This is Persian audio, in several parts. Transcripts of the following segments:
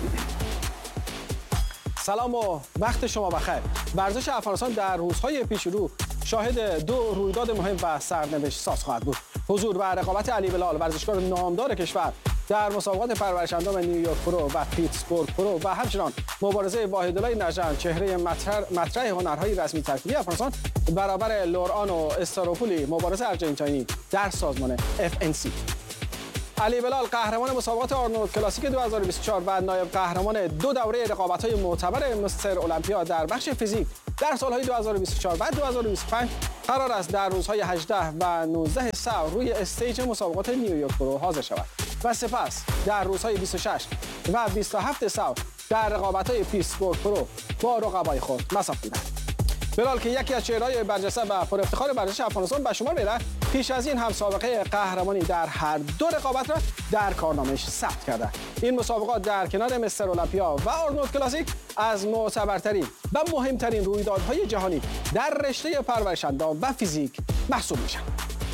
سلام و وقت شما بخیر. ورزش افغانستان در روزهای پیش رو شاهد دو رویداد مهم و سرنوشت ساز خواهد بود. حضور و رقابت علی بلال، ورزشکار نامدار کشور، در مسابقات پرورش‌اندام نیویورک پرو و پیتسبورگ پرو و همچنان مبارزه واحدالله نژند، چهره مطرح هنرهای رسمی ترکیبی افغانستان، برابر لورآنو استاروپولی، مبارزه آرژانتینی در سازمان FNC. علی بلال قهرمان مسابقات آرنولد کلاسیک 2024 و نایب قهرمان دو دوره رقابت‌های معتبر مستر المپیا در بخش فیزیک در سال‌های 2024 و 2025 قرار است در روزهای 18 و 19 سال روی استیج مسابقات نیویورک پرو حاضر شود و سپس در روزهای 26 و 27 سال در رقابت‌های پیتسبورگ پرو با رقبای خود مصاف گیرد. بلال که یکی از چهره‌های برجسته و پر افتخار ورزش افغانستان به شمار می‌رود، پیش از این هم سابقه قهرمانی در هر دو رقابت را در کارنامه‌اش ثبت کرده. این مسابقات در کنار مستر المپیا و آرنولد کلاسیک از معتبرترین و مهمترین رویدادهای جهانی در رشته پرورش‌اندام و فیزیک محسوب می‌شوند.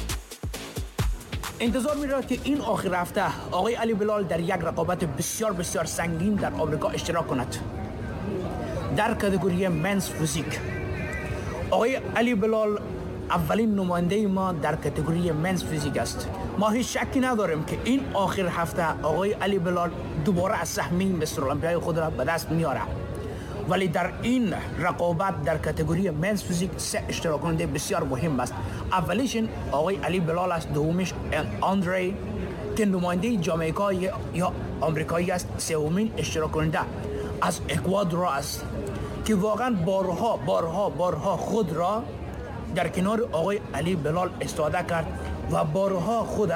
انتظار می‌رود که این آخر هفته آقای علی بلال در یک رقابت بسیار سنگین در آمریکا اشتراک کند. در کاتگوری منز فیزیک آقای علی بلال اولین نماینده ما در کاتگوری منز فیزیک است. ما هیچ شکی نداریم که این آخر هفته آقای علی بلال دوباره از سهمی مستر المپیای خود را به دست میاره. ولی در این رقابت در کاتگوری منز فیزیک سه اشتراک کننده بسیار مهم است. اولیشون آقای علی بلال است، دومیش آندری که نماینده جامائیکا یا آمریکایی است، سومین اشتراک کننده از اکوادور است که واقعا بارها خود را در کنار آقای علی بلال استفاده کرد و بارها خود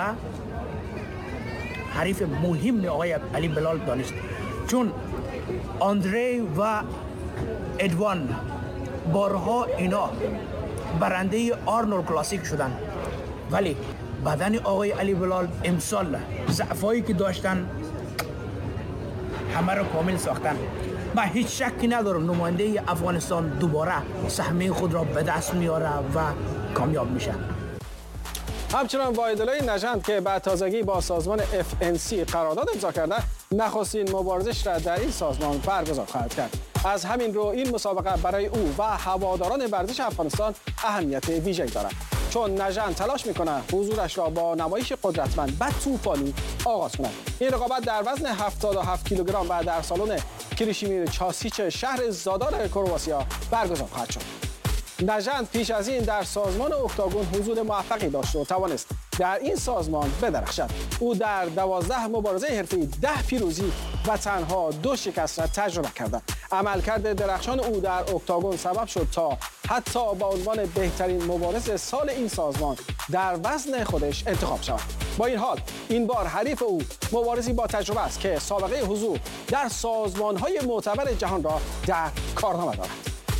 حریف مهم آقای علی بلال دانست، چون آندری و ادوان بارها اینا برنده آرنولد کلاسیک شدن، ولی بدن آقای علی بلال امسال ضعفایی که داشتن همه را کامل ساختن. من هیچ شکی ندارم نماینده افغانستان دوباره سهمیه خود را به دست میاره و کامیاب میشه. همچنان واحدالله نژند که بعد تازگی با سازمان FNC قرارداد امضا کرده، نخستین مبارزش را در این سازمان برگزار خواهد کرد. از همین رو این مسابقه برای او و هواداران ورزش افغانستان اهمیت ویژه‌ای دارد، چون نژند تلاش میکنه حضورش را با نمایش قدرتمند و طوفانی آغاز کند. این رقابت در وزن 77 کیلوگرم و در سالن کریشیمیر چاسیچ شهر زادار کرواتیا برگزار خواهد شد. نژند پیش از این در سازمان اکتاگون حضور موفقی داشت و توانست در این سازمان بدرخشد. او در 12 مبارزه حرفه‌ای 10 پیروزی و تنها 2 شکست را تجربه کرده. عملکرد درخشان او در اکتاگون سبب شد تا حتی با عنوان بهترین مبارز سال این سازمان در وزن خودش انتخاب شود. با این حال این بار حریف او مبارزی با تجربه است که سابقه حضور در سازمان‌های معتبر جهان را در کارنامه دارد.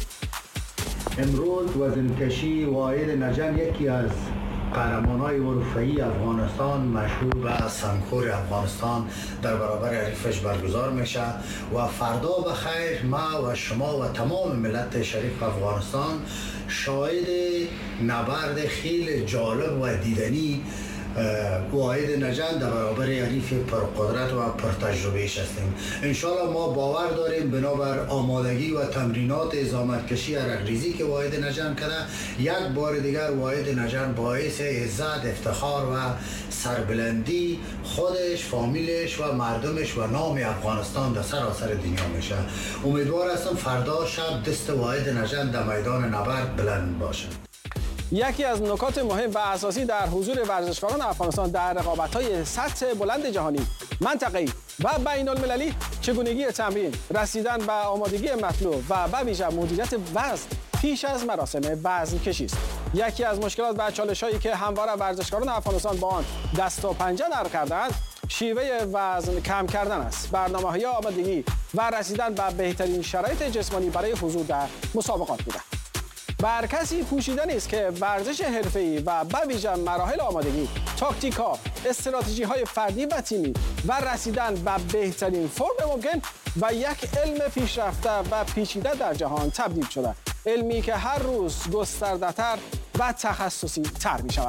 امروز وزنکشی واحد نژند یکی از قهرمان‌های اروپایی افغانستان، مشهور به سنگخور افغانستان، در برابر حریفش برگزار میشه و فردا بخیر ما و شما و تمام ملت شریف افغانستان شاهد نبرد خیلی جالب و دیدنی واحد نژند در برابر حریف پرقدرت و پرتجربه‌اش هستیم. انشالله ما باور داریم بنابر آمادگی و تمرینات ازامتکشی عرقریزی که واحد نژند کرده، یک بار دیگر واحد نژند باعث عزت، افتخار و سربلندی خودش، فامیلش و مردمش و نام افغانستان در سراسر دنیا میشه. امیدوار هستم فردا شب دست واحد نژند در میدان نبرد بلند باشه. یکی از نکات مهم و اساسی در حضور ورزشکاران افغانستان در رقابت‌های سطح بلند جهانی، منطقه‌ای و بین‌المللی چگونگی تمرین، رسیدن به آمادگی مطلوب و به ویژه مدیریت وزن پیش از مراسم وزن‌کشی است. یکی از مشکلات و چالش‌هایی که همواره ورزشکاران افغانستان با آن دست و پنجه نرم کرده‌اند، شیوه وزن کم کردن است. برنامه‌های آمادگی و رسیدن به بهترین شرایط جسمانی برای حضور در مسابقات بوده. بر کسی پوشیده نیست که ورزش حرفه‌ای و به ویژه مراحل آمادگی، تاکتیک‌ها، استراتژی‌های فردی و تیمی و رسیدن به بهترین فرم ممکن و یک علم پیشرفته و پیچیده در جهان تبدیل شده. علمی که هر روز گسترده‌تر و تخصصی تر می‌شود.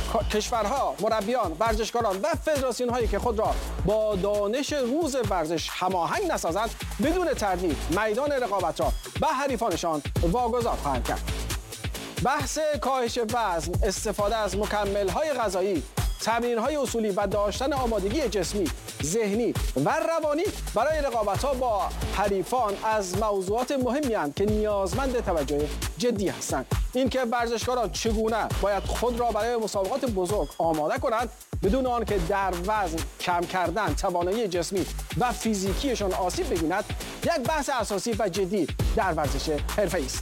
کشورها، مربیان، ورزشکاران و فدراسیون هایی که خود را با دانش روز ورزش هماهنگ نسازند بدون تردید میدان رقابت را به حریفانشان واگذار خواهند کرد. بحث کاهش وزن، استفاده از مکمل‌های غذایی، تمرین‌های اصولی و داشتن آمادگی جسمی، ذهنی و روانی برای رقابت‌ها با حریفان از موضوعات مهمی هستند که نیازمند توجه جدی هستند. اینکه ورزشکاران چگونه باید خود را برای مسابقات بزرگ آماده کنند بدون آنکه در وزن کم کردن توانایی جسمی و فیزیکیشان آسیب ببیند، یک بحث اساسی و جدی در ورزش حرفه‌ای است.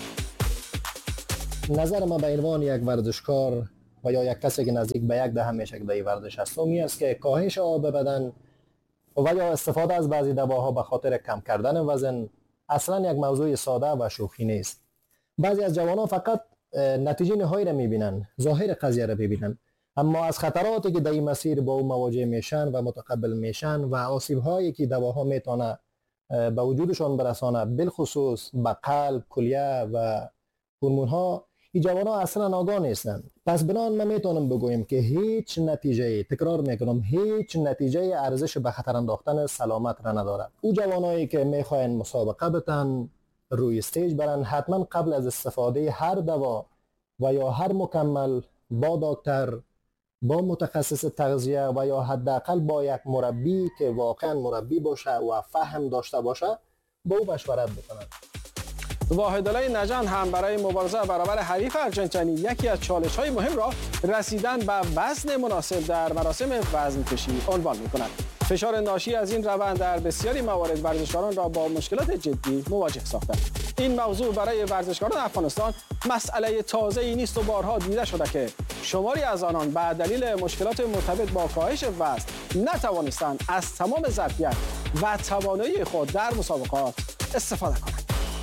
نظر من به عنوان یک ورزشکار و یا یک کسی که نزدیک به یک دهه میشه که در ورزش هستم این است که کاهش آب بدن و یا استفاده از بعضی دواها به خاطر کم کردن وزن اصلا یک موضوع ساده و شوخی نیست. بعضی از جوانان فقط نتیجه نهایی را میبینن، ظاهر قضیه را ببینن، اما از خطراتی که در این مسیر با او مواجه میشن و متقبل میشن و آسیب هایی که دواها میتونه به وجودشان برسانه، بالخصوص به قلب، کلیه و هورمون ها، این جوانان اصلا آگاه نیستند. پس بنان من میتونم بگویم که هیچ نتیجه، تکرار میکنم، هیچ نتیجه ارزش به خطر انداختن سلامت را ندارد. او جوانایی که میخواین مسابقه بتن، روی استیج برن، حتما قبل از استفاده هر دوا و یا هر مکمل با دکتر، با متخصص تغذیه و یا حداقل با یک مربی که واقعا مربی باشه و فهم داشته باشه با او مشورت بکنند. واحدالله نژند هم برای مبارزه برابر حریف ارجنتینی یکی از چالش‌های مهم را رسیدن به وزن مناسب در مراسم وزن‌کشی عنوان می‌کند. فشار ناشی از این روند در بسیاری موارد ورزشکاران را با مشکلات جدی مواجه ساخته. این موضوع برای ورزشکاران افغانستان مسئله تازه‌ای نیست و بارها دیده شده که شماری از آنان به دلیل مشکلات مرتبط با کاهش وزن نتوانستند از تمام ظرفیت و توانایی خود در مسابقات استفاده کنند.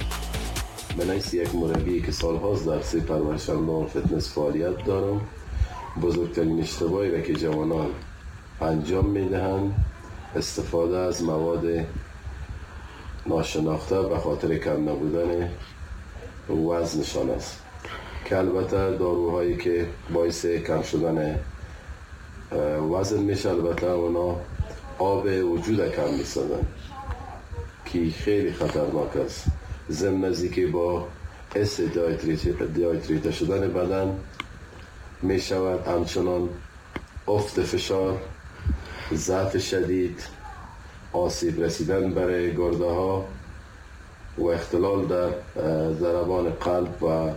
من از یک مربی که سالهاست در سه پرورش‌دهنده فتنس فعالیت دارم. بزرگترین اشتباهی را که جوانان انجام میدهند استفاده از مواد ناشناخته به خاطر کم نبودن وزنشان است که البته داروهایی که باعث کم شدن وزن میشه، البته اونا آب وجود کم میسازن که خیلی خطرناک است. ضمن نزدیکی با دیهایدریت شدن بدن می شود همچنان افت فشار، ضعف شدید، آسیب رسیدن برای گرده ها و اختلال در ضربان قلب و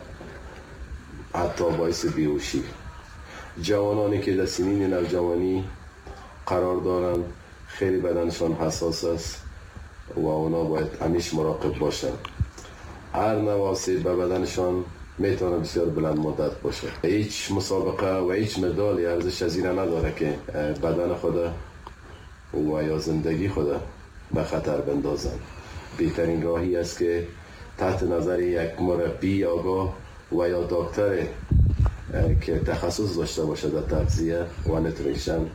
حتی باعث بیهوشی. جوانانی که در سنین نوجوانی قرار دارند خیلی بدنشان حساس است و اونا باید همیشه مراقب باشند. هر نوع آسیب به بدنشان میتونه بسیار بلند مدت باشه. هیچ مسابقه و هیچ مدالی ارزش از این نداره که بدن خود و یا زندگی خود به خطر بندازن. بهترین راهی است که تحت نظر یک مربی آگاه و یا دکتر که تخصص داشته باشه در تغذیه و نوتریشن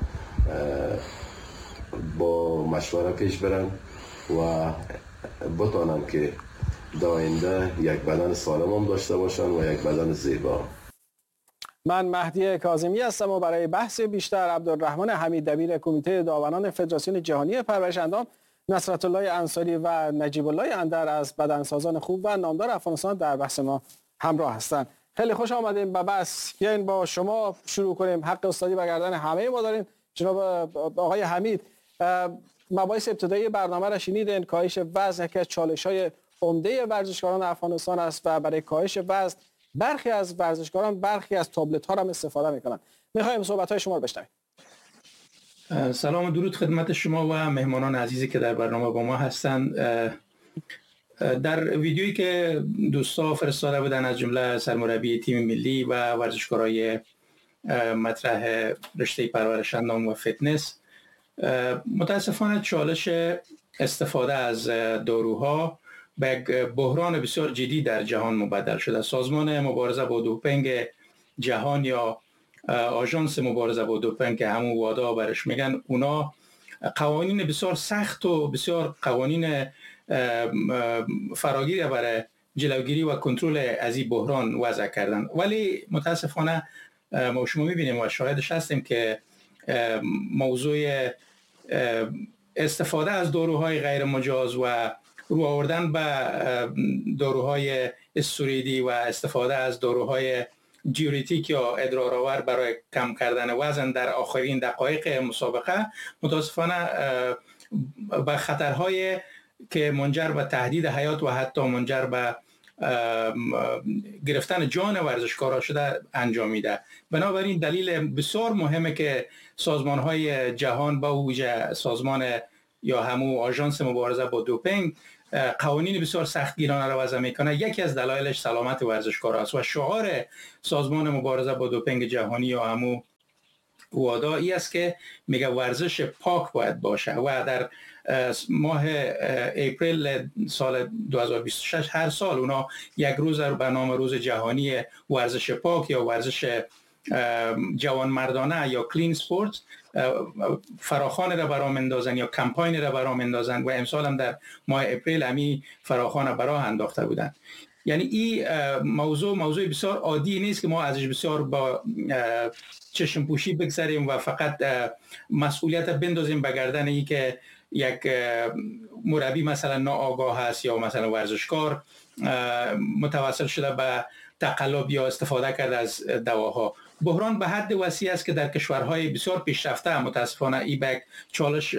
با مشوره پیش برن و بتونن که در آینده یک بدن سالم هم داشته باشن و یک بدن زیبا. من مهدی کاظمی هستم و برای بحث بیشتر عبدالرحمن حمید دبیر کمیته داوران فدراسیون جهانی پرورش اندام، نصرت الله انصاری و نجیب الله اندر از بدنسازان خوب و نامدار افغانستان در بحث ما همراه هستند. خیلی خوش آمدیم به بحث. بیاین با شما شروع کنیم. حق استادی به گردن همه ما داریم. جناب آقای حمید، مباحث ابتدایی برنامه را شنیدین. کاهش وزن یکی از چالش‌های عمده ورزشکاران افغانستان است و برای کاهش وزن برخی از ورزشکاران برخی از تابلت‌ها را هم استفاده می‌کنند. می‌خوایم صحبت‌های شما رو بشنویم. سلام و درود خدمت شما و مهمانان عزیزی که در برنامه با ما هستند. در ویدیویی که دوستا فرستاده بودن از جمله سرمربی تیم ملی و ورزشکارای مطرح رشته پرورش اندام و فتنس، متاسفانه چالش استفاده از داروها به یک بحران بسیار جدی در جهان مبدل شده. سازمان مبارزه با دوپینگ جهان یا آژانس مبارزه با دوپینگ که همون وادا برش میگن، اونا قوانین بسیار سخت و بسیار قوانین فراگیری برای جلوگیری و کنترل از این بحران وضع کردن، ولی متاسفانه ما شما می‌بینیم و شاهدش هستیم که موضوع استفاده از داروهای غیر مجاز و رو آوردن به داروهای استروئیدی و استفاده از داروهای دیوریتیک یا ادرارآور برای کم کردن وزن در آخرین دقایق مسابقه متاسفانه به خطرهای که منجر به تهدید حیات و حتی منجر به گرفتن جان ورزشکارا شده انجام میده. بنابراین دلیل بسیار مهمه که سازمان‌های جهان با ویژه سازمان یا همون آژانس مبارزه با دوپینگ قوانین بسیار سختگیرانه را وضع میکنه. یکی از دلایلش سلامت ورزشکار است و شعار سازمان مبارزه با دوپینگ جهانی یا همون وادا ای است که میگه ورزش پاک باید باشه و در ماه اپریل سال 2026 هر سال اونا یک روز به نام روز جهانی ورزش پاک یا ورزش جوانمردانه یا کلین سپورت فراخوان را برام اندازن یا کمپاین را برام اندازن و امسال هم در ماه اپریل امی فراخوان براه انداخته بودن. یعنی این موضوع بسیار عادی نیست که ما ازش بسیار با چشم پوشی بگذاریم و فقط مسئولیت بندازیم به گردن ای که یک مربی مثلا ناآگاه هست یا مثلا ورزشکار متوسل شده به تقلب یا استفاده کرده از دواها. بحران به حد وسیع است که در کشورهای بسیار پیشرفته متاسفانه این به چالش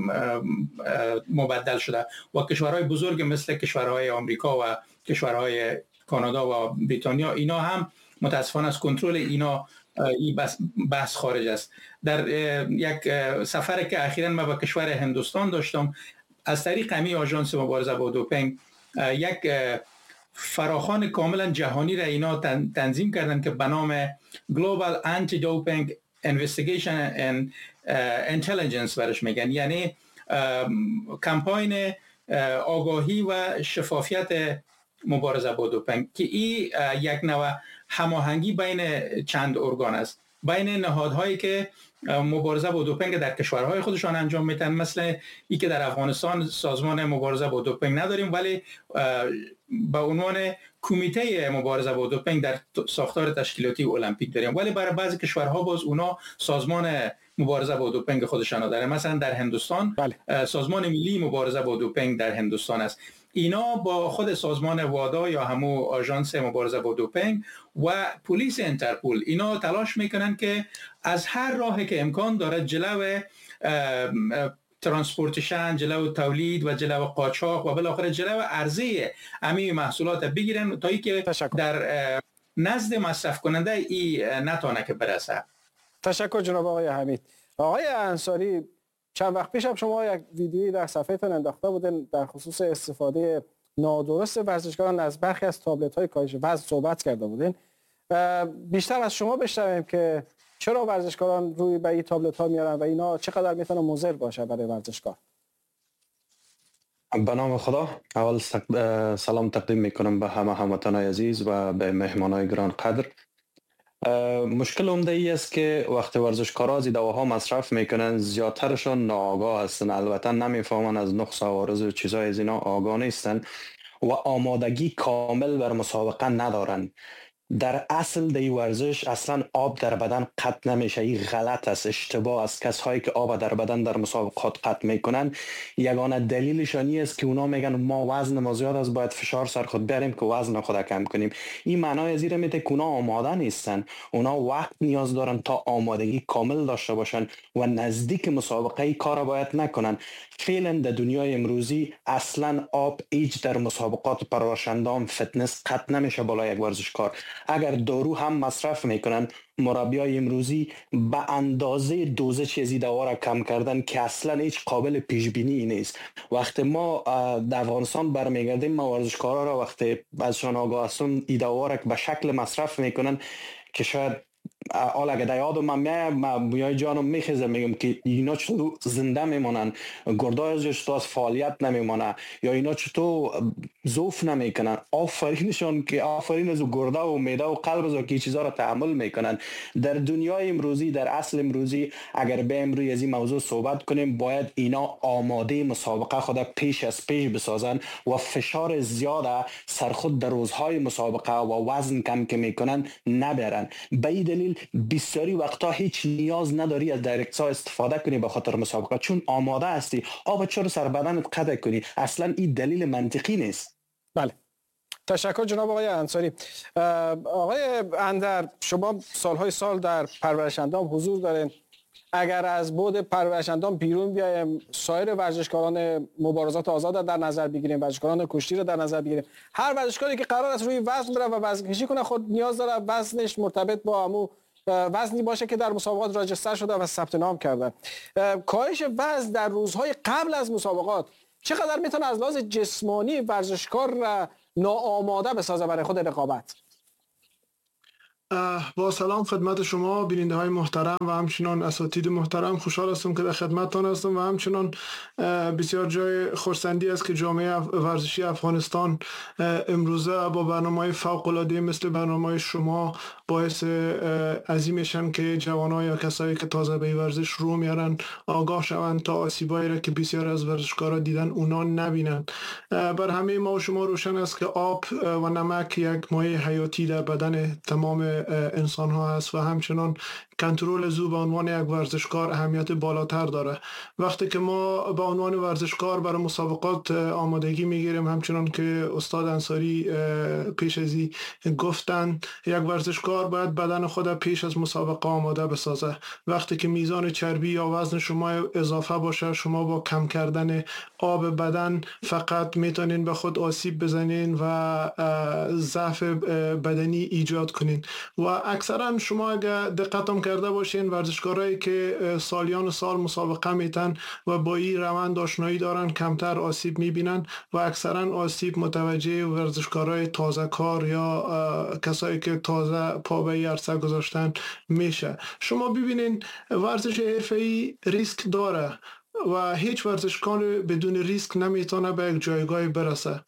مبدل شده و کشورهای بزرگ مثل کشورهای آمریکا و کشورهای کانادا و بریتانیا اینا هم متاسفانه از کنترل اینا این بحث خارج است. در یک سفر که اخیراً من به کشور هندوستان داشتم از طریق امی آژانس مبارزه با دوپینگ یک فراخوان کاملا جهانی را اینا تنظیم کردن که به نام Global Anti-Doping Investigation and Intelligence برش میگن، یعنی کمپاین آگاهی و شفافیت مبارزه با دوپینگ که این یک نوع هماهنگی بین چند ارگان است، بین نهادهایی که مبارزه با دوپینگ در کشورهای خودشان انجام میدن. مثل ای که در افغانستان سازمان مبارزه با دوپینگ نداریم ولی به عنوان کمیته مبارزه با دوپینگ در ساختار تشکیلاتی المپیک داریم، ولی برای بعضی کشورها باز اونا سازمان مبارزه با دوپینگ خودشان داره. مثلا در هندوستان سازمان ملی مبارزه با دوپینگ در هندوستان است. اینا با خود سازمان وادا یا همو آژانس مبارزه با دوپینگ و پلیس انترپول اینا تلاش میکنن که از هر راهی که امکان داره جلو ترانسپورتیشن، جلو تولید و جلو قاچاق و بالاخره جلو عرضه همین محصولات بگیرن تا اینکه در نزد مصرف کننده ای نتونه که برسه. تشکر جناب آقای حمید. آقای انصاری، چند وقت پیش شما یک ویدیویی در صفحه‌تان انداخته بودین در خصوص استفاده نادرست ورزشکاران از برخی از تابلت‌های کاهش وزن صحبت کرده بودین. بیشتر از شما بشنویم که چرا ورزشکاران روی به این تابلت‌ها میارن و اینا چقدر میتونه مضر باشه برای ورزشکار. به نام خدا، اول سلام تقدیم میکنم به همه هموطنان عزیز و به مهمانان گران قدر. مشکل عمده ای است که وقتی ورزشکارا از دواها مصرف میکنن زیادترشون ناآگاه هستن، البته نمیفهمن از نقص و عوارض و چیزای از اینا آگاه نیستن و آمادگی کامل بر مسابقه ندارن. در اصل دی ورزش اصلا آب در بدن قطع نمیشه. این غلط است، اشتباه است. کسایی که آب در بدن در مسابقات قطع میکنن یگانه دلیلشان است که اونا میگن ما وزن ما زیاد است باید فشار سر خود بیاریم که وزن خود کم کنیم. این معنای زیر میده که اونا آماده نیستن. اونا وقت نیاز دارن تا آمادگی کامل داشته باشن و نزدیک مسابقه ای کار باید نکنن. فعلا در دنیای امروزی اصلا آب ایج در مسابقات پرورشندان فتنس قطع نمیشه بالای یک ورزشکار. اگر دارو هم مصرف میکنن، مربیای امروزی به اندازه دوزه چیزی دوا را کم کردن که اصلا هیچ قابل پیش بینی نیست. وقتی ما در افغانستان برمیگردیم، ما ورزشکارا را وقتی ازشان آگاه هستیم ای دوا را به شکل مصرف میکنن که شاید حالا اگه یادم من میای جانم میخیزه میگم که اینا چطور زنده میمونن، گردایشون چطور از فعالیت نمیمونه، یا اینا چطور ضعف نمیکنن. آفرینشون که آفرین از گرده و معده و قلب از که چیزا را تحمل میکنن. در دنیای امروزی، در اصل امروزی اگر به امروز از این موضوع صحبت کنیم، باید اینا آماده مسابقه خود پیش از پیش بسازن و فشار زیاده سر خود در روزهای مسابقه و وزن کم که میکنن نبرن. بعید دلیل بسیاری وقتا هیچ نیاز نداری از دایرکت ها استفاده کنی به خاطر مسابقه، چون آماده هستی. آب چرا سر بدنت قطع کنی؟ اصلا این دلیل منطقی نیست. بله، تشکر جناب آقای انصاری. آقای اندر، شما سالهای سال در پرورش اندام حضور دارین. اگر از بعد پرورش اندام بیرون بیایم، سایر ورزشکاران مبارزات آزاد در نظر بگیریم، ورزشکاران کشتی رو در نظر بگیریم، هر ورزشکاری که قرار است روی وزن بره و وزن کشی کنه خود نیاز داره وزنش مرتبط با همون وزنی باشه که در مسابقات راجستر شده و ثبت نام کردن. کاهش وزن در روزهای قبل از مسابقات چقدر میتونه از لحاظ جسمانی ورزشکار را ناآماده بسازه برای خود رقابت؟ با سلام خدمت شما بیننده های محترم و همچنان اساتید محترم. خوشحال هستم که در خدمتتان هستم و همچنان بسیار جای خرسندی است که جامعه ورزشی افغانستان امروزه با برنامه‌های فوق‌العاده مثل برنامه شما باعث عظیمشن که جوانان یا کسایی که تازه به ورزش رو میارن آگاه شوند تا آسیبایی را که بسیار از ورزشکارا دیدن اونا نبینن. بر همه ما و شما روشن است که آب و نمک یک مایع حیاتی در بدن تمام انسان ها هست و همچنان کنترل زو به عنوان یک ورزشکار اهمیت بالاتر داره. وقتی که ما به عنوان ورزشکار برای مسابقات آمادگی میگیریم، همچنان که استاد انصاری پیش ازی گفتن، یک ورزشکار باید بدن خود پیش از مسابقه آماده بسازه. وقتی که میزان چربی یا وزن شما اضافه باشه، شما با کم کردن آب بدن فقط میتونین به خود آسیب بزنین و ضعف بدنی ایجاد کنین. و اکثرا شما اگر دقت کرده باشین، ورزشکارایی که سالیان سال مسابقه میتن و با این روند آشنایی دارن کمتر آسیب میبینن و اکثرا آسیب متوجه ورزشکارای تازه کار یا کسایی که تازه پا به عرصه گذاشتن میشه. شما ببینین ورزش حرفه‌ای ریسک داره و هیچ ورزشکار بدون ریسک نمیتونه به یک جایگاه برسه.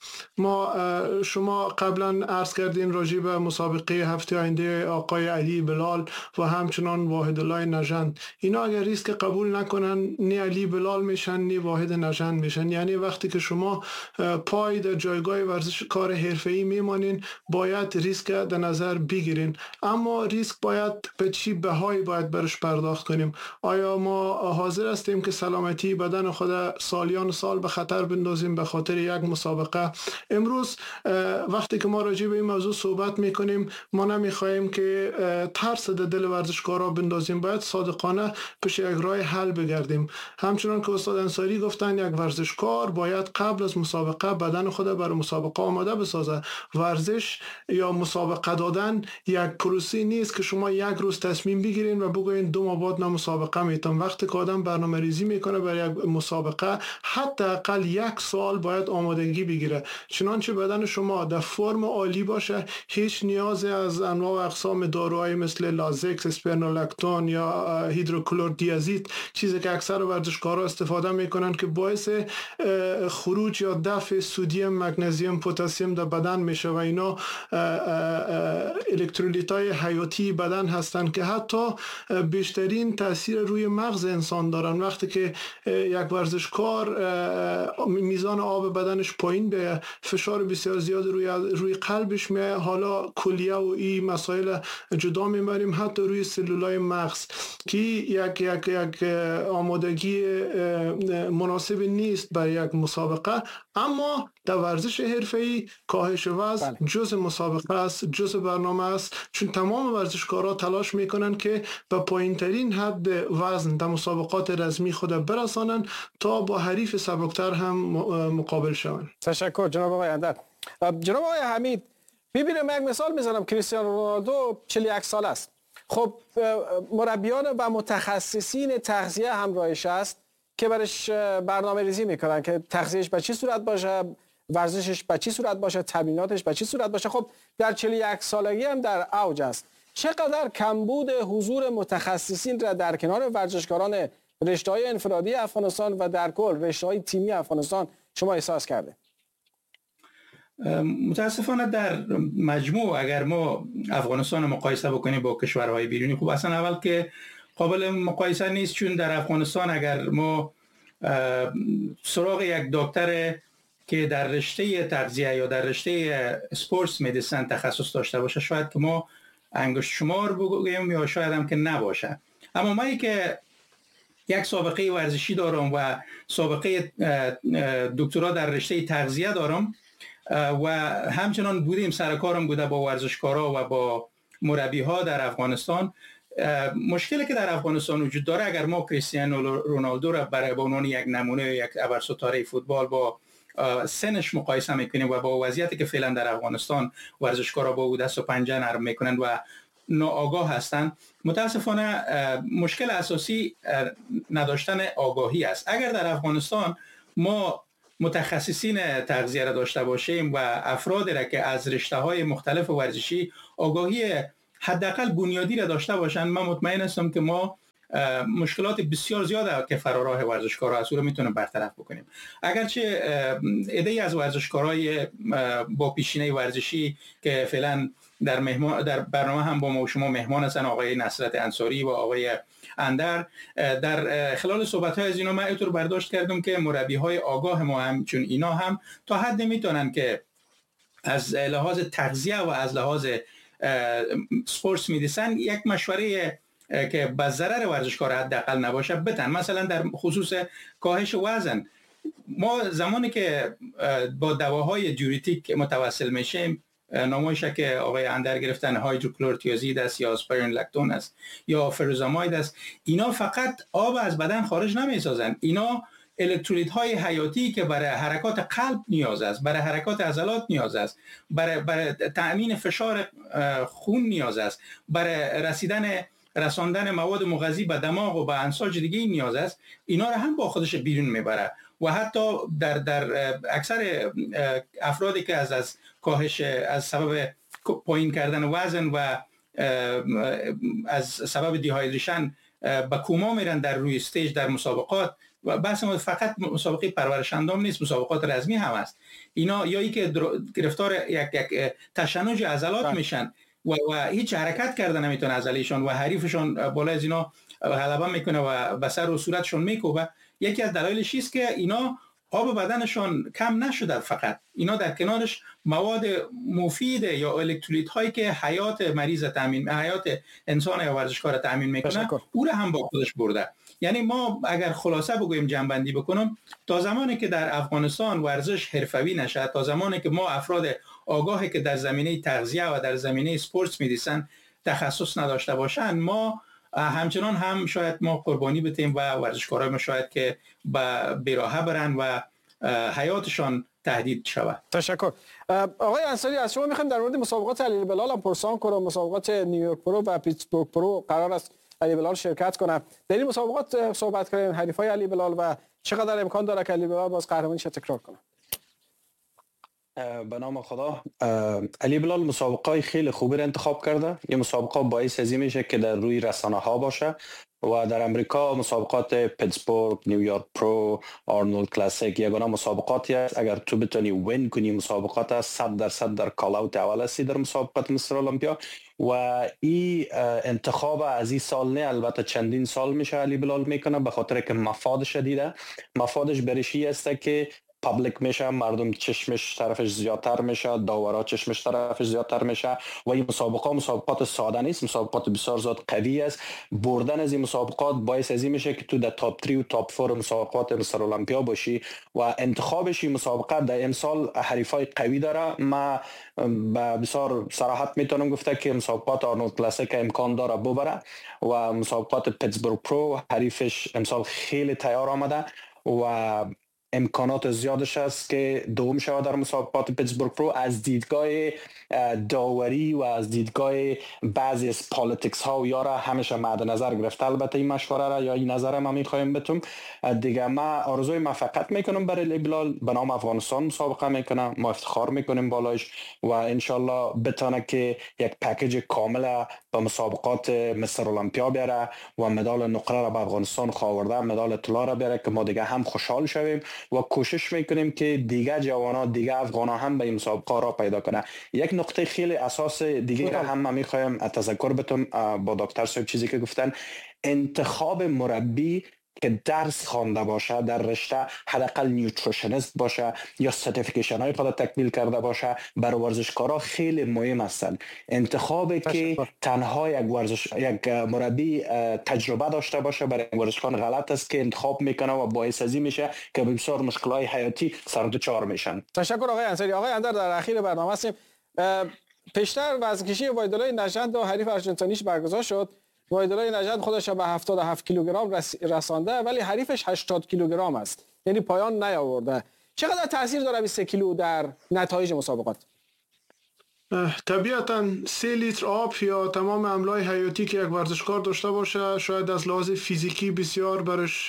شما قبلا عرض کردین راجع به مسابقه هفته آینده آقای علی بلال و همچنان واحد الله نژند. اینا اگر ریسک قبول نکنن، نی علی بلال میشن نی واحد نژند میشن. یعنی وقتی که شما پای در جایگاه ورزشکار حرفه‌ای میمانین، باید ریسک در نظر بگیرین. اما ریسک باید به چی بهایی باید برش پرداخت کنیم؟ آیا ما حاضر هستیم که سلامتی بدن خود سالیان سال به خطر بندازیم به خاطر یک مسابقه؟ امروز وقتی که ما راجع به این موضوع صحبت میکنیم، ما نمیخوایم که ترس در دل ورزشکارا بندازیم. باید صادقانه پیش یک راه حل بگردیم. همچنان که استاد انصاری گفتن، یک ورزشکار باید قبل از مسابقه بدن خود برای مسابقه آماده بسازه. ورزش یا مسابقه دادن یک پروسه نیست که شما یک روز تصمیم بگیرین و بگوین 2 ماه بعد مسابقه میتونم. وقتی که آدم برنامه‌ریزی میکنه برای یک مسابقه، حداقل 1 سال باید آمادگی بگیره. چنانچه بدن شما در فرم عالی باشه، هیچ نیازی از انواع و اقسام داروهای مثل لازکس، اسپرنولاکتون یا هیدروکلوردیازید، چیزی که اکثر ورزشکارا استفاده میکنن که باعث خروج یا دفع سدیم، مگنیزیم، پتاسیم در بدن میشه و اینا الکترولیت‌های حیاتی بدن هستن که حتی بیشترین تاثیر روی مغز انسان دارن. وقتی که یک ورزشکار میزان آب بدنش پایین به فشار بسیار زیاد روی قلبش میاد، حالا کلیه و این مسائل جدا میبریم، حتی روی سلولای مغز که یک آمادگی مناسب نیست برای یک مسابقه. اما در ورزش حرفه‌ای کاهش وزن جزء مسابقه است، جزء برنامه است، چون تمام ورزشکارا تلاش میکنن که به پایینترین حد وزن در مسابقات رسمی خود برسانن تا با حریف سبکتر هم مقابل شوند. تشکر جناب آقای اندر. جناب آقای حمید، ببینم یک مثال میزنم. کریستیانو رونالدو 41 سال است. خب مربیان و متخصصین تغذیه همراهش است که برش برنامه ریزی میکنن که تغذیهش به چی صورت باشه، ورزشش به چی صورت باشه، تمریناتش به چی صورت باشه. خب در 41 سالگی هم در اوج است. چقدر کمبود حضور متخصصین را در کنار ورزشکاران رشته‌های انفرادی افغانستان و در کل رشته‌های تیمی افغانستان شما احساس کرده؟ متاسفانه در مجموع اگر ما افغانستان مقایسه بکنیم با کشورهای بیرونی، خب اصلا اول که قابل مقایسه نیست، چون در افغانستان اگر ما سراغ یک دکتر که در رشته تغذیه یا در رشته اسپورتس مدیسن تخصص داشته باشه، شاید که ما انگشت شمار بگویم یا شاید هم که نباشه. اما من که یک سابقه ورزشی دارم و سابقه دکترا در رشته تغذیه دارم و همچنان بودیم سرکارم بوده با ورزشکارا و با مربی ها در افغانستان. مشکلی که در افغانستان وجود داره، اگر ما کریستیانو رونالدو را برای به عنوان یک نمونه یک ابرستاره فوتبال با سنش مقایسه میکنیم و با وضعیتی که فعلا در افغانستان ورزشکارا با او دست و پنجه نرم میکنند و ناآگاه هستند، متاسفانه مشکل اساسی نداشتن آگاهی است. اگر در افغانستان ما متخصصین تغذیه را داشته باشیم و افرادی را که از رشته‌های مختلف ورزشی آگاهی حداقل بنیادی را داشته باشند، من مطمئن هستم که ما مشکلات بسیار زیاد که فراراه ورزشکارا هست رو میتونیم برطرف بکنیم. اگرچه عده‌ای از ورزشکارای با پیشینه ورزشی که فعلا در برنامه هم با ما و شما مهمان هستن، آقای نصرت انصاری و آقای اندر، در خلال صحبت‌های از اینا من اینطور برداشت کردم که مربی‌های آگاه ما هم چون اینا هم تا حد میتونن که از لحاظ تغذیه و از لحاظ سپورتس میدیسن یک مشوره که به ضرر ورزشکار حداقل نباشه بدن. مثلا در خصوص کاهش وزن، ما زمانی که با دواهای دیورتیک متوسل میشیم، نامایش که آقای اندر گرفتن هایدروکلورتیازید است یا آسپرین لکتون است یا فروزاماید است، اینا فقط آب از بدن خارج نمیسازن، اینا الکترولیت های حیاتی که برای حرکات قلب نیاز است، برای حرکات عضلات نیاز است، برای تأمین فشار خون نیاز است، برای رساندن مواد مغذی به دماغ و به انساج دیگه نیاز است. اینا را هم با خودش بیرون میبره و حتی در اکثر افرادی که از کاهش از سبب پایین کردن وزن و از سبب دیهایدریشن به کوما میرن در روی استیج در مسابقات، و بحث ما فقط مسابقه پرورش اندام نیست، مسابقات رزمی هم است. اینا یا ای که گرفتار یک تشنج عضلات میشن و هیچ حرکت کردن نمیتونه عضلهشون و حریفشون بالا از اینا غلبه میکنه و به سر و صورتشون میکوبه. یکی از دلایلش است که اینا آب بدنشون کم نشده، فقط اینا در کنارش مواد مفید یا الکترولیت هایی که حیات مریض حیات انسان یا ورزشکار تامین میکنه او را هم با خودش برده. یعنی ما اگر خلاصه بگویم، جنبندی بکنم، تا زمانی که در افغانستان ورزش حرفوی نشه، تا زمانی که ما افراد آگاهی که در زمینه تغذیه و در زمینه سپورتس میدیسن تخصص نداشته باشن، ما همچنان هم شاید ما قربانی بتیم و ورزشکارای ما شاید که به بیراهه برن و حیاتشان تهدید شود. تشکر. آقای انصاری، از شما میخوایم در مورد مسابقات علی بلال هم پرسان کنم. مسابقات نیویورک پرو و پیتسبورگ پرو قرار است علی بلال شرکت کنه. در این مسابقات صحبت کردیم حریفای علی بلال و چقدر امکان داره که علی بلال باز قهرمانیش تکرار کنه؟ به نام خدا، علی بلال مسابقه خیلی خوبی را انتخاب کرده. این مسابقه باعث ازی میشه که در روی رسانه ها باشه و در امریکا مسابقات پیتسبورگ، نیویورک پرو، آرنولد کلاسیک یگانه مسابقاتی است اگر تو بتونی وین کنی مسابقات است 100% در کال اوت اول هستی در مسابقات مستر المپیا. و این انتخاب از این سال نه، البته چندین سال میشه علی بلال میکنه، به خاطر که مفادش دیده. مفادش برشی است که پابلیک میشه، مردم چشمش طرفش زیادتر میشه، داورا چشمش طرفش زیادتر میشه و این مسابقات ساده نیست، مسابقات بسیار زیاد قوی است. بردن از این مسابقات باعث از این میشه که تو در تاپ 3 و تاپ 4 مسابقات مستر المپیا باشی و انتخابش این مسابقه در امسال حریفای قوی داره. ما بسیار صراحت میتونم گفته که مسابقات آرنولد کلاسیک امکان داره ببره و مسابقات پیتسبورگ پرو حریفش امسال خیلی تیار آمده و امکانات زیادش است که دوم شود در مسابقات پیتسبورگ پرو. از دیدگاه داوری و از دیدگاه بعضی از پالیتیکس ها و یارا همیشه مد نظر گرفته. البته این مشوره را یا این نظر ما میخوایم بتون دیگه. ما آرزوی موفقیت میکنم برای علی بلال، به نام افغانستان مسابقه میکنه، ما افتخار میکنیم بالایش و انشالله بتونه که یک پکیج کامل به مسابقات مستر المپیا بیاره و مدال نقره را به افغانستان خاورده، مدال طلا را بیاره که ما دیگه هم خوشحال شویم و کوشش میکنیم که دیگه جوانا دیگه افغانا هم به این مسابقه را پیدا کنه. یک نقطه خیلی اساس دیگه را هم ما میخوایم تذکر بتم با دکتر صاحب چیزی که گفتن، انتخاب مربی که درس خوانده باشه در رشته، حداقل نیوتریشنیست باشه یا سرتیفیکیشن های خود تکمیل کرده باشه، برای ورزشکارا خیلی مهم هستند. انتخابی که تنها یک مربی تجربه داشته باشه برای ورزشکار غلط است که انتخاب میکنه و باعث ازی میشه که بسیار مشکلات حیاتی سر و دچار میشن. تشکر آقای انصاری. آقای اندر، در اخیر برنامه هستیم. پیشتر وزنکشی وایدالای نژند و حریف آرژانتینیش برگزار شد. وایدالای نژند خودش به 77 کیلوگرم رسانده، ولی حریفش 80 کیلوگرم است، یعنی پایان نیاورده. چقدر تاثیر داره 23 کیلو در نتایج مسابقات؟ طبیعتاً 3 لیتر آب یا تمام املاح حیاتی که یک ورزشکار داشته باشه شاید از لحاظ فیزیکی بسیار برش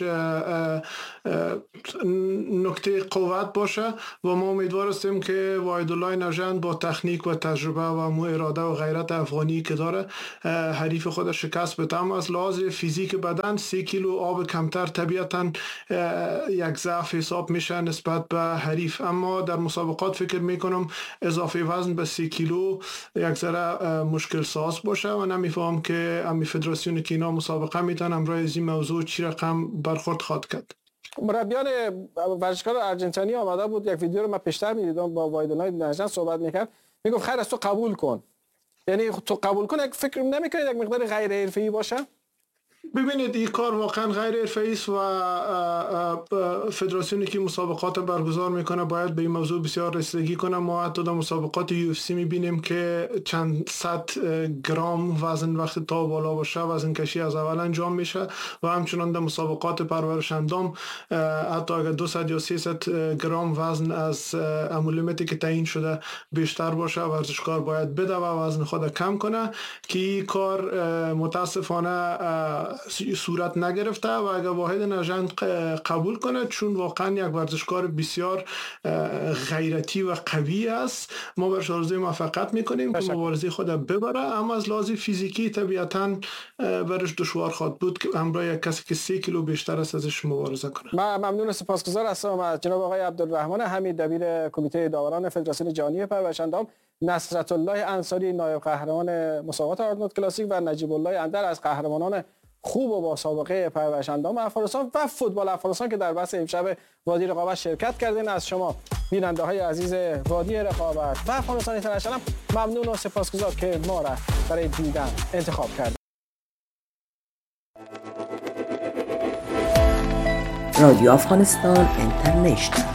نکته قوت باشه و ما امیدوار هستیم که وایدالای نژند با تکنیک و تجربه و مو اراده و غیرت افغانی که داره حریف خودش شکست بده. اما از لحاظ فیزیک بدن 3 کیلو آب کمتر طبیعتاً یک ضعف حساب میشه نسبت به حریف. اما در مسابقات فکر میکنم اضافه وزن به 3 کیلو یک ذره مشکل ساز باشه و نمیفهم که امی فدراسیون که اینا مسابقه میتن امروز از این موضوع چی رقم برخورد خواهد کرد. مربیان ورزشکار آرژانتینی آمده بود، یک ویدیو رو من پیشتر میدیدم با وایدالای نژند صحبت میکرد، میگفت خیر از تو قبول کن، یعنی تو قبول کن. یک فکر نمیکنید یک مقدار غیر حرفه‌ای باشه؟ ببینید این کار واقعا غیر حرفه‌ای است و فدراسیونی که مسابقات برگزار میکنه باید به این موضوع بسیار رسیدگی کنه. ما حتی در مسابقات UFC میبینیم که چند صد گرم وزن وقتی تا بالا باشه وزن کشی از اول انجام میشه و همچنان در مسابقات پرورش اندام حتی اگر 200 یا 300 گرم وزن از لیمیتی که تعیین شده بیشتر باشه ورزشکار باید بده و وزن خود کم کنه که این کار متاسفانه صورت نگرفته و اگر واحد نژند قبول کنه چون واقعا یک ورزشکار بسیار غیرتی و قوی است ما برش آرزوی موفقیت میکنیم که مبارزه خود ببره. اما از لحاظ فیزیکی طبیعتا برش دشوار خواهد بود که همراه یک کسی که 3 کیلو بیشتر است ازش مبارزه کنه. من ممنون و سپاسگزار هستم از جناب آقای عبدالرحمن حمید دبیر کمیته داوران فدراسیون جهانی پرورش اندام، نصرت الله انصاری نایب قهرمان مسابقات آرنولد کلاسیک و نجیب الله اندر از قهرمانان خوب و با سابقه پرورش اندام افغانستان و فوتبال افغانستان که در بحث امشب وادی رقابت شرکت کردین. از شما بیننده های عزیز وادی رقابت و افغانستان اینترنشنال ممنون و سپاسگزار که ما را برای دیدن انتخاب کردید. رادیو افغانستان اینترنشنال.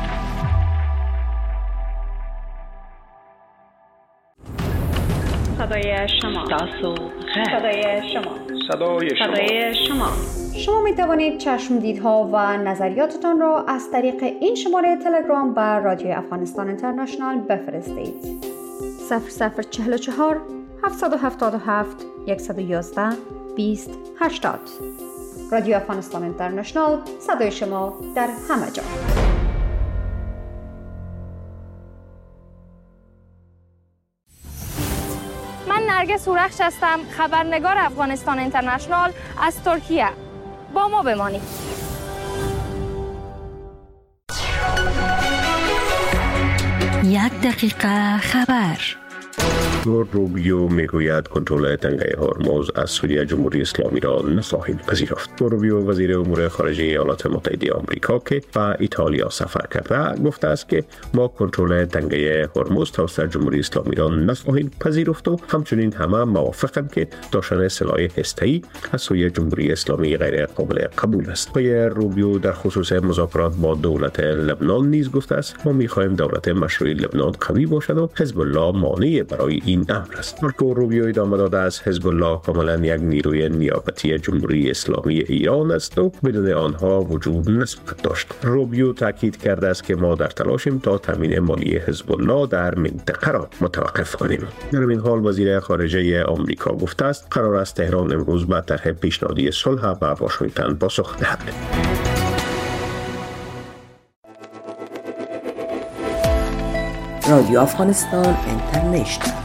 صدای شما. صدای شما. صدای شما. شما می توانید چشمدیدها و نظریاتتان را از طریق این شماره تلگرام به رادیو افغانستان اینترنشنال بفرستید. 0044 777 111 20 80. رادیو افغانستان اینترنشنال، صدای شما در همه جا. من نرگس هورخش هستم، خبرنگار افغانستان اینترنشنال از ترکیه. با ما بمانید. یک دقیقه خبر. روبیو میگوید کنترل تنگه هرمز از سوی جمهوری اسلامی را نخواهیم پذیرفت. روبیو وزیر امور خارجه ایالات متحده آمریکا که به ایتالیا سفر کرده گفته است که ما کنترل تنگه هرمز توسط جمهوری اسلامی را نخواهیم پذیرفت و همچنین همه موافقند که داشتن سلاح هسته‌ای از سوی جمهوری اسلامی غیر قابل قبول است. روبیو در خصوص مذاکرات با دولت لبنان نیز گفته است ما می‌خواهیم دولت مشروع لبنان قوی باشد و حزب الله مانع برای این امر است. روبیو ادامه داده است حزب الله کاملا یک نیروی نیابتی جمهوری اسلامی ایران است و بدون آنها وجود نخواهد داشت. روبیو تاکید کرده است که ما در تلاشیم تا تامین مالی حزب الله در منطقه را متوقف کنیم. در این حال وزیر خارجه آمریکا گفته است قرار است تهران امروز به طرح پیشنهادی صلح به واشنگتن پاسخ دهد. رادیو افغانستان اینترنشنال.